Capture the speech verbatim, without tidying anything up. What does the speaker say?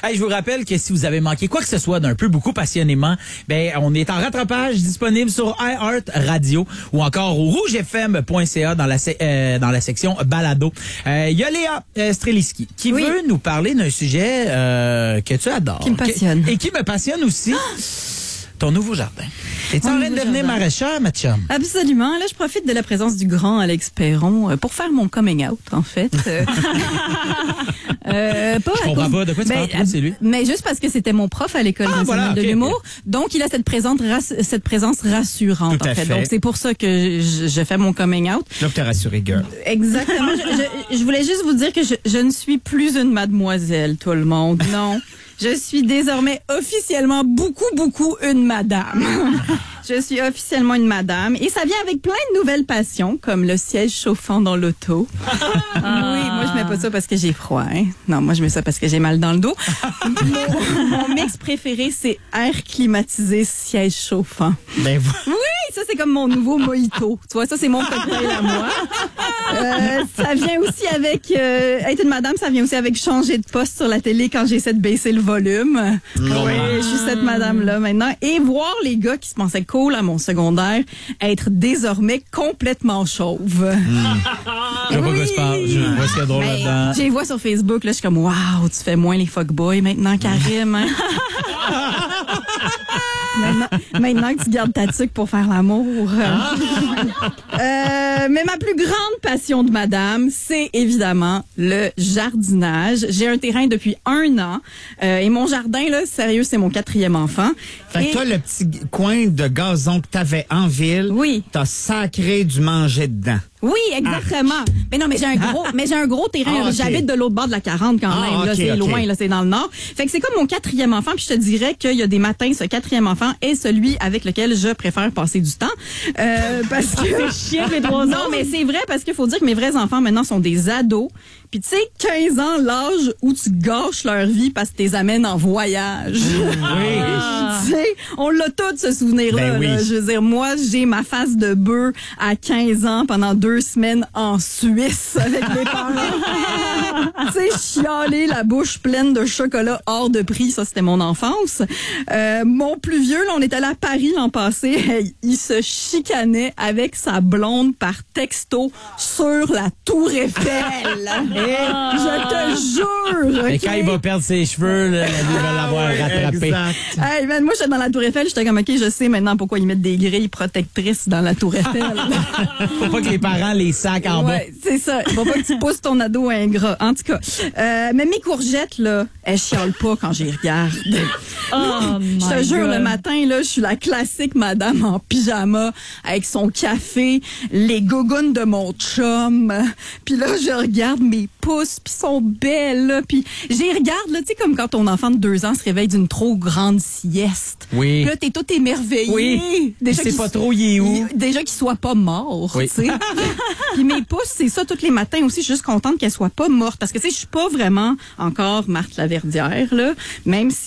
Hey, je vous rappelle que si vous avez manqué quoi que ce soit d'un peu, beaucoup passionnément, ben on est en rattrapage disponible sur iHeart Radio ou encore au rouge f m point c a dans la se- euh, dans la section balado. Il euh, y a Léa euh, Streliski qui oui. veut nous parler d'un sujet euh, que tu adores. Qui me passionne. Que, et qui me passionne aussi. Ton nouveau jardin. Es-tu en train de devenir maraîchère, ma chum? Absolument. Là, je profite de la présence du grand Alex Perron euh, pour faire mon coming out, en fait. Euh, euh, pas Je comprends cause... pas. De quoi tu ben, parles? C'est lui? Mais juste parce que c'était mon prof à l'École ah, nationale voilà, de okay, l'humour. okay. Donc, il a cette présence, cette présence rassurante, Tout à en fait. fait. Donc, c'est pour ça que je, je fais mon coming out. Là, t'es rassuré, girl. Exactement. je, je, je voulais juste vous dire que je, je ne suis plus une mademoiselle, tout le monde. Non. Je suis désormais officiellement beaucoup, beaucoup une madame. Je suis officiellement une madame. Et ça vient avec plein de nouvelles passions, comme le siège chauffant dans l'auto. Ah. Oui, moi, je mets pas ça parce que j'ai froid. Hein. Non, moi, je mets ça parce que j'ai mal dans le dos. mon, mon mix préféré, c'est air climatisé, siège chauffant. Ben, vous... Oui, ça, c'est comme mon nouveau mojito. Tu vois, ça, c'est mon cocktail à moi. Euh, ça vient aussi avec... Euh, être une madame, ça vient aussi avec changer de poste sur la télé quand j'essaie de baisser le volume. Non. Oui, je suis cette madame-là maintenant. Et voir les gars qui se pensaient cool à mon secondaire être désormais complètement chauves. Mmh. Je vois pas quoi tu parles. Je vois ce qu'il y a de drôle Ben, là-dedans. je les vois sur Facebook, là, je suis comme, waouh, tu fais moins les fuckboys maintenant, Karim. Hein? Maintenant, maintenant que tu gardes ta tuque pour faire l'amour. Ah. Euh, mais ma plus grande passion de madame, c'est évidemment le jardinage. J'ai un terrain depuis un an. Euh, et mon jardin, là, sérieux, c'est mon quatrième enfant. Fait que Et- toi, le petit coin de gazon que t'avais en ville, Oui. t'as sacré du manger dedans. Oui, exactement. Mais non, mais j'ai un gros, mais j'ai un gros terrain. Ah, là. ok. J'habite de l'autre bord de la quarante quand Ah, même. Là, ok, c'est ok. loin, là, c'est dans le nord. Fait que c'est comme mon quatrième enfant. Puis je te dirais qu'il y a des matins, ce quatrième enfant est celui avec lequel je préfère passer du temps, euh, parce que C'est chiant, les trois ans. non, mais c'est vrai parce qu'il faut dire que mes vrais enfants maintenant sont des ados. Puis tu sais, quinze ans, l'âge où tu gâches leur vie parce que tu les amènes en voyage. Oui. Tu sais, on l'a tous ce souvenir-là. Ben oui. là. Je veux dire, moi, j'ai ma face de bœuf à quinze ans pendant deux semaines en Suisse avec mes parents. Tu sais, chialer la bouche pleine de chocolat hors de prix, ça, c'était mon enfance. Euh, mon plus vieux, là, on est allé à Paris l'an passé. Hey, il se chicanait avec sa blonde par texto sur la Tour Eiffel. Je te jure. Mais ok? quand il va perdre ses cheveux, là, lui va l'avoir rattrapé. Exact. Hey, man, moi, j'étais dans la Tour Eiffel, j'étais comme, OK, je sais maintenant pourquoi ils mettent des grilles protectrices dans la Tour Eiffel. Faut pas que les parents les sacent en bas. Ouais, c'est ça. Faut pas que tu pousses ton ado ingrat. En tout cas, euh, mais mes courgettes, là, elles chialent pas quand j'y regarde. Oh Je te my jure, God. le matin, là, je suis la classique madame en pyjama avec son café, les gougounes de mon chum. Puis là, je regarde mes pouces, puis sont belles, là. Puis j'y regarde, là, tu sais, comme quand ton enfant de deux ans se réveille d'une trop grande sieste. Oui. Puis là, t'es tout émerveillé. Oui. Déjà Il sait qu'il pas trop il est où. il- Déjà qu'il soit pas mort, Oui. tu sais. Puis mes pouces, c'est ça tous les matins aussi. Je suis juste contente qu'elle soit pas morte. Parce que, tu sais, je suis pas vraiment encore Marthe Laverdière, là. Même si